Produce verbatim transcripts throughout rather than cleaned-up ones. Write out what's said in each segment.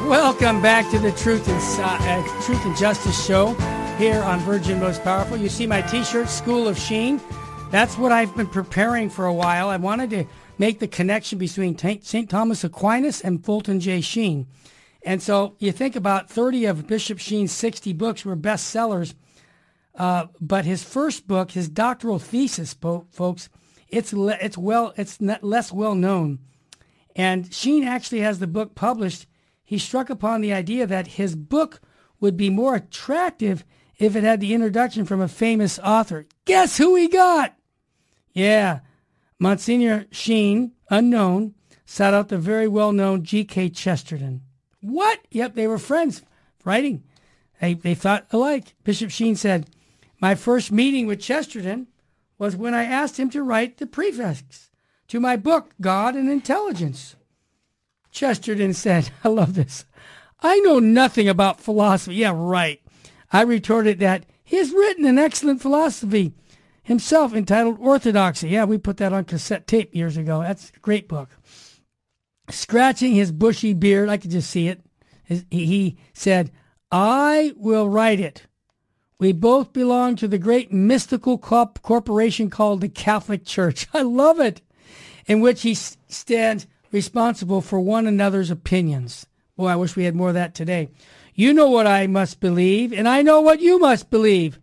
Welcome back to the Truth and uh, Truth and Justice Show here on Virgin Most Powerful. You see my T-shirt, School of Sheen. That's what I've been preparing for a while. I wanted to make the connection between Saint Thomas Aquinas and Fulton J. Sheen. And so you think about thirty of Bishop Sheen's sixty books were bestsellers, uh, but his first book, his doctoral thesis, folks, it's le- it's well it's not less well known. And Sheen actually has the book published. He struck upon the idea that his book would be more attractive if it had the introduction from a famous author. Guess who he got? Yeah, Monsignor Sheen, unknown, sought out the very well-known G K Chesterton. What? Yep, they were friends, writing. They, they thought alike. Bishop Sheen said, my first meeting with Chesterton was when I asked him to write the preface to my book, God and Intelligence. Chesterton said, I love this, I know nothing about philosophy. Yeah, right. I retorted that he has written an excellent philosophy himself entitled Orthodoxy. Yeah, we put that on cassette tape years ago. That's a great book. Scratching his bushy beard, I could just see it, he said, I will write it. We both belong to the great mystical corporation called the Catholic Church. I love it. In which he stands responsible for one another's opinions. Boy, I wish we had more of that today. You know what I must believe, and I know what you must believe.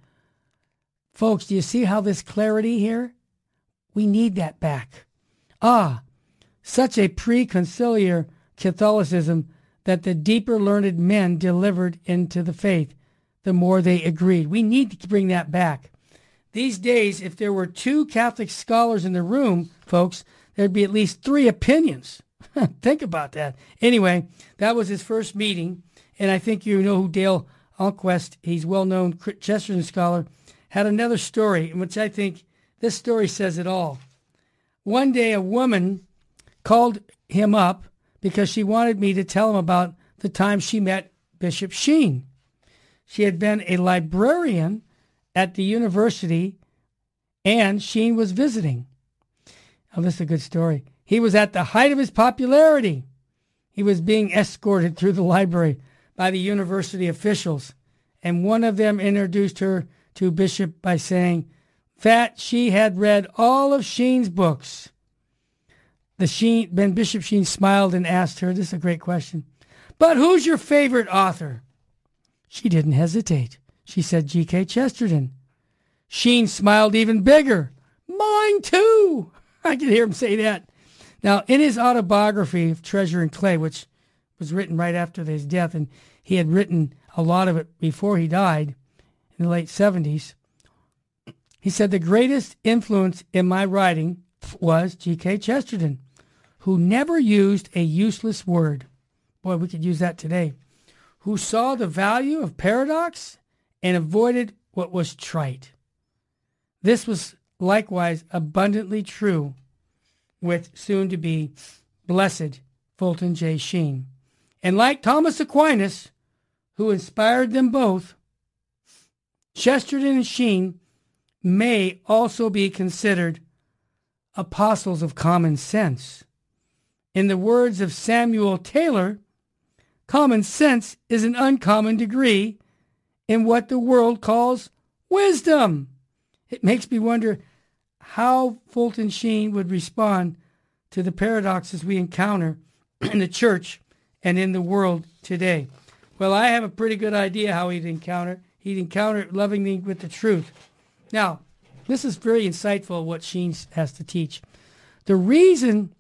Folks, do you see how this clarity here? We need that back. Ah, such a pre-conciliar Catholicism that the deeper learned men delivered into the faith, the more they agreed. We need to bring that back. These days, if there were two Catholic scholars in the room, folks, there'd be at least three opinions. Think about that. Anyway, that was his first meeting, and I think you know who Dale Alquist, he's a well-known Chesterton scholar, had another story in which I think this story says it all. One day a woman called him up because she wanted me to tell him about the time she met Bishop Sheen. She had been a librarian at the university, and Sheen was visiting. Oh, this is a good story. He was at the height of his popularity. He was being escorted through the library by the university officials, and one of them introduced her to Bishop by saying that she had read all of Sheen's books. The Sheen, Ben Bishop Sheen smiled and asked her, this is a great question, but who's your favorite author? She didn't hesitate. She said G K Chesterton. Sheen smiled even bigger. Mine too. I could hear him say that. Now, in his autobiography of Treasure and Clay, which was written right after his death, and he had written a lot of it before he died in the late seventies, he said, the greatest influence in my writing was G K Chesterton, who never used a useless word. Boy, we could use that today. Who saw the value of paradox and avoided what was trite. This was likewise abundantly true with soon-to-be blessed Fulton J. Sheen. And like Thomas Aquinas, who inspired them both, Chesterton and Sheen may also be considered apostles of common sense. In the words of Samuel Taylor, common sense is an uncommon degree in what the world calls wisdom. It makes me wonder how Fulton Sheen would respond to the paradoxes we encounter in the church and in the world today. Well, I have a pretty good idea how he'd encounter. He'd encounter loving me with the truth. Now, this is very insightful what Sheen has to teach. The reason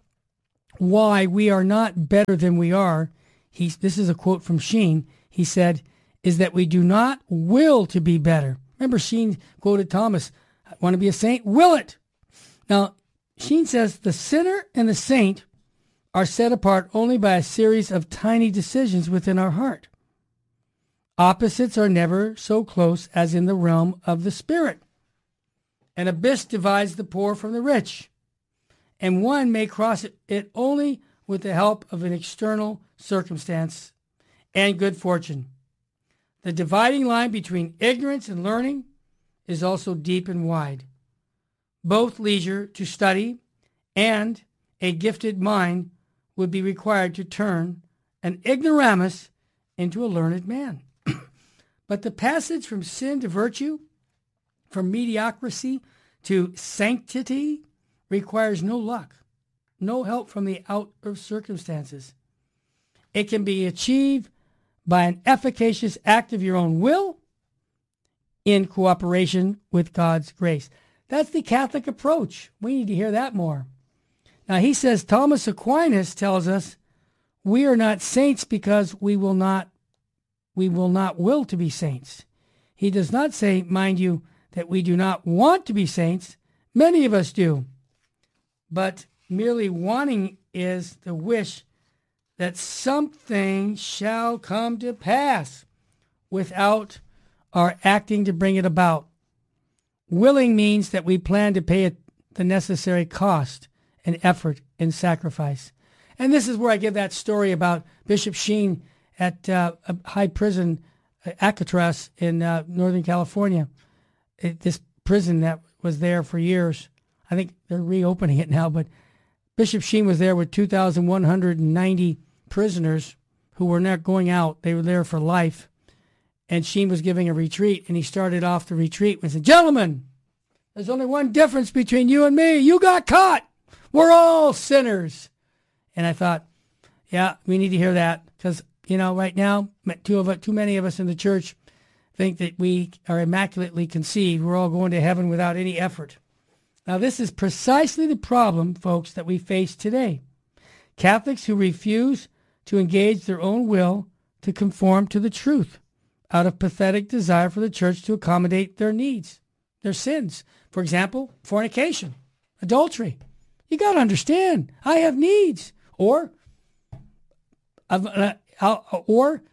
why we are not better than we are, he's, this is a quote from Sheen, he said, is that we do not will to be better. Remember, Sheen quoted Thomas, I want to be a saint, will it. Now, Sheen says the sinner and the saint are set apart only by a series of tiny decisions within our heart. Opposites are never so close as in the realm of the spirit. An abyss divides the poor from the rich, and one may cross it only with the help of an external circumstance and good fortune. The dividing line between ignorance and learning is also deep and wide. Both leisure to study and a gifted mind would be required to turn an ignoramus into a learned man. But the passage from sin to virtue, from mediocrity to sanctity, requires no luck, no help from the outer circumstances. It can be achieved by an efficacious act of your own will in cooperation with God's grace. That's the Catholic approach. We need to hear that more. Now, he says, Thomas Aquinas tells us, we are not saints because we will not we will not will to be saints. He does not say, mind you, that we do not want to be saints. Many of us do. But merely wanting is the wish that something shall come to pass without our acting to bring it about. Willing means that we plan to pay it the necessary cost and effort and sacrifice. And this is where I give that story about Bishop Sheen at uh, a high prison, uh, Alcatraz in uh, Northern California. It, this prison that was there for years. I think they're reopening it now, but Bishop Sheen was there with two thousand one hundred ninety prisoners who were not going out. They were there for life. And Sheen was giving a retreat, and he started off the retreat and said, gentlemen, there's only one difference between you and me. You got caught. We're all sinners. And I thought, yeah, we need to hear that because, you know, right now, too, of, too many of us in the church think that we are immaculately conceived. We're all going to heaven without any effort. Now, this is precisely the problem, folks, that we face today. Catholics who refuse to engage their own will to conform to the truth out of pathetic desire for the church to accommodate their needs, their sins. For example, fornication, adultery. You got to understand, I have needs. Or, uh, or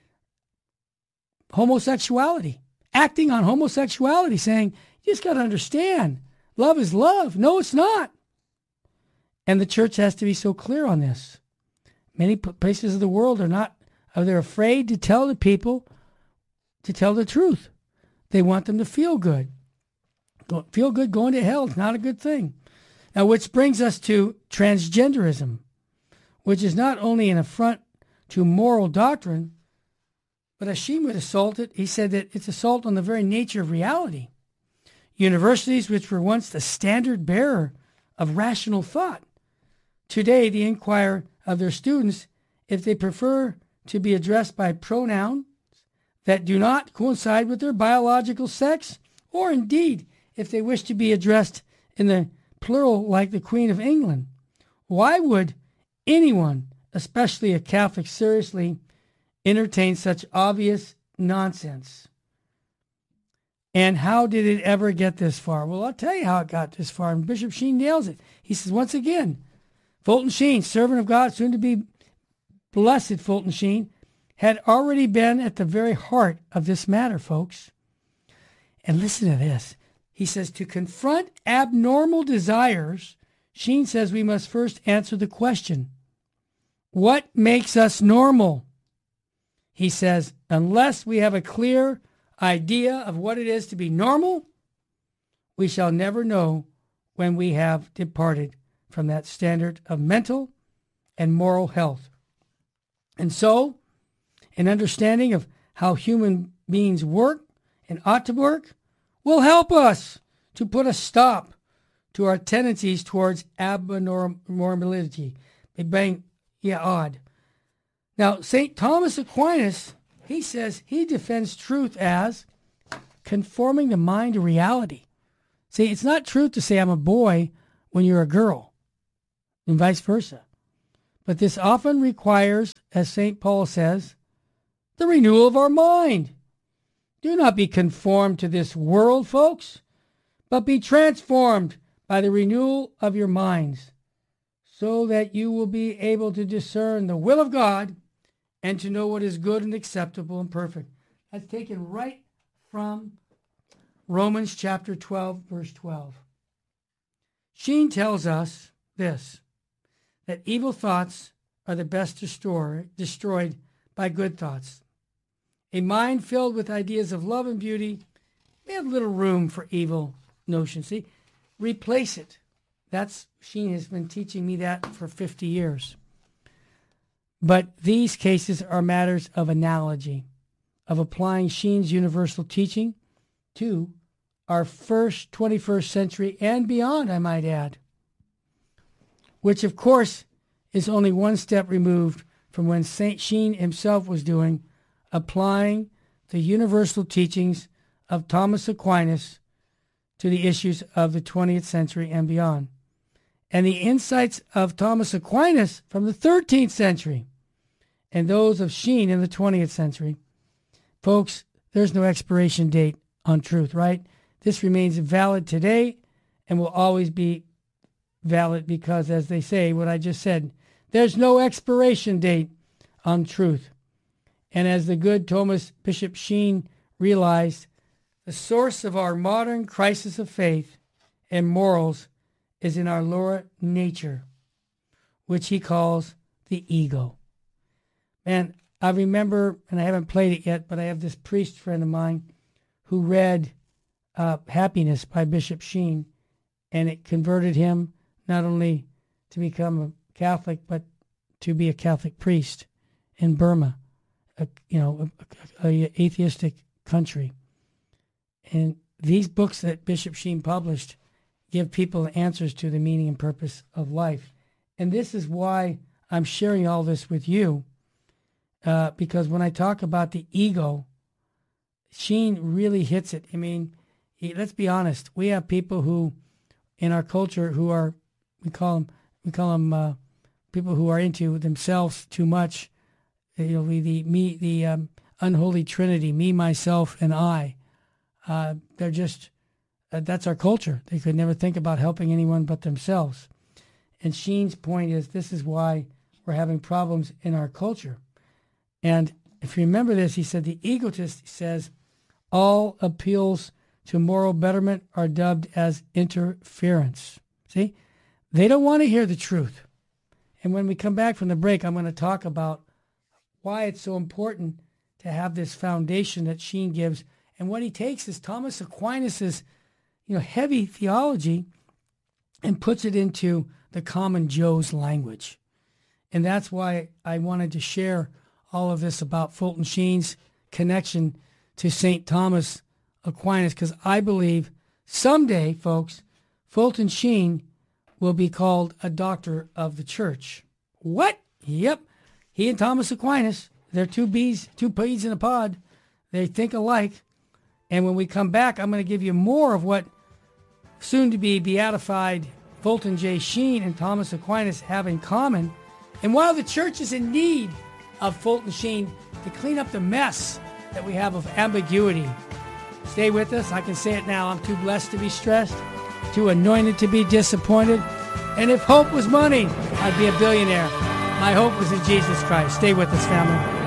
homosexuality, acting on homosexuality, saying, you just got to understand, love is love. No, it's not. And the church has to be so clear on this. Many places of the world are not, are they're afraid to tell the people to tell the truth. They want them to feel good. Feel good going to hell is not a good thing. Now, which brings us to transgenderism, which is not only an affront to moral doctrine, but as Sheen would assault it, he said that it's assault on the very nature of reality. Universities, which were once the standard bearer of rational thought, today they inquire of their students if they prefer to be addressed by pronouns that do not coincide with their biological sex, or indeed if they wish to be addressed in the plural like the Queen of England. Why would anyone, especially a Catholic, seriously entertain such obvious nonsense? And how did it ever get this far? Well, I'll tell you how it got this far, and Bishop Sheen nails it. He says, once again, Fulton Sheen, servant of God, soon to be blessed Fulton Sheen, had already been at the very heart of this matter, folks. And listen to this. He says, to confront abnormal desires, Sheen says we must first answer the question, what makes us normal? He says, unless we have a clear idea of what it is to be normal, we shall never know when we have departed from that standard of mental and moral health. And so, an understanding of how human beings work and ought to work will help us to put a stop to our tendencies towards abnormality. Big bang, yeah, odd. Now, Saint Thomas Aquinas, he says he defends truth as conforming the mind to reality. See, it's not truth to say I'm a boy when you're a girl, and vice versa. But this often requires, as Saint Paul says, the renewal of our mind. Do not be conformed to this world, folks, but be transformed by the renewal of your minds, so that you will be able to discern the will of God and to know what is good and acceptable and perfect. That's taken right from Romans chapter twelve, verse twelve. Sheen tells us this, that evil thoughts are the best destroy, destroyed by good thoughts. A mind filled with ideas of love and beauty, we have little room for evil notions. See, replace it. That's, Sheen has been teaching me that for fifty years. But these cases are matters of analogy, of applying Sheen's universal teaching to our first twenty-first century and beyond, I might add, which of course is only one step removed from when Saint Sheen himself was doing, applying the universal teachings of Thomas Aquinas to the issues of the twentieth century and beyond. And the insights of Thomas Aquinas from the thirteenth century and those of Sheen in the twentieth century. Folks, there's no expiration date on truth, right? This remains valid today and will always be valid because, as they say, what I just said, there's no expiration date on truth. And as the good Thomas Bishop Sheen realized, the source of our modern crisis of faith and morals is in our lower nature, which he calls the ego. Man, I remember, and I haven't played it yet, but I have this priest friend of mine who read uh, Happiness by Bishop Sheen, and it converted him not only to become a Catholic, but to be a Catholic priest in Burma, a, you know, a, a, a atheistic country. And these books that Bishop Sheen published give people answers to the meaning and purpose of life. And this is why I'm sharing all this with you, uh, because when I talk about the ego, Sheen really hits it. I mean, he, let's be honest. We have people who, in our culture, who are, we call them, we call them uh, people who are into themselves too much. You know, the, the me, the um, unholy trinity, me, myself, and I. Uh, they're just, uh, that's our culture. They could never think about helping anyone but themselves. And Sheen's point is, this is why we're having problems in our culture. And if you remember this, he said, the egotist says, all appeals to moral betterment are dubbed as interference. See? They don't want to hear the truth. And when we come back from the break, I'm going to talk about why it's so important to have this foundation that Sheen gives. And what he takes is Thomas Aquinas' you know, heavy theology and puts it into the common Joe's language. And that's why I wanted to share all of this about Fulton Sheen's connection to Saint Thomas Aquinas, because I believe someday, folks, Fulton Sheen will be called a doctor of the church. What? Yep. He and Thomas Aquinas, they're two bees, two peas in a pod. They think alike. And when we come back, I'm going to give you more of what soon-to-be beatified Fulton J. Sheen and Thomas Aquinas have in common. And while the church is in need of Fulton Sheen to clean up the mess that we have of ambiguity, stay with us. I can say it now. I'm too blessed to be stressed, too anointed to be disappointed. And if hope was money, I'd be a billionaire. My hope was in Jesus Christ. Stay with us, family.